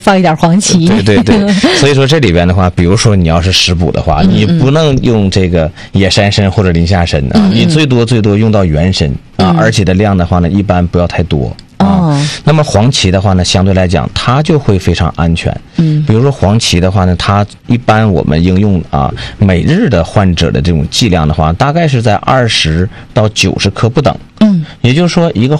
放一点黄芪。 对，所以说这里边的话，比如说你要是食补的话，你不能用这个野山参或者林下参啊，你最多用到原参啊，而且的量的话呢，一般不要太多。那么黄芪的话呢，相对来讲它就会非常安全。比如说黄芪的话呢，它一般我们应用啊，每日的患者的这种剂量的话，大概是在20到90克不等。也就是说，一个